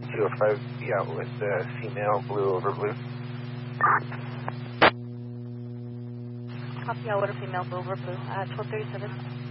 205, yeah, with female blue over blue. Copy, order female blue over blue, 1237.